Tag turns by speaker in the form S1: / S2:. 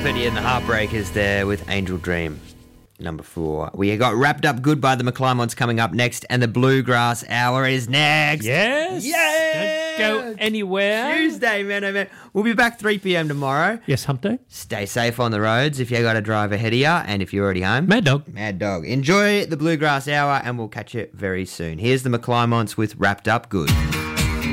S1: Petty and the Heartbreakers there with Angel Dream. Number 4. We got Wrapped Up Good by the McClymonts coming up next, and the Bluegrass Hour is next.
S2: Yes.
S1: Yeah.
S2: Don't go anywhere.
S1: Tuesday, man, oh man. We'll be back 3 p.m. tomorrow.
S2: Yes, hump day.
S1: Stay safe on the roads if you got to drive ahead of you, and if you're already home.
S2: Mad Dog.
S1: Mad Dog. Enjoy the Bluegrass Hour, and we'll catch you very soon. Here's the McClymonts with Wrapped Up Good.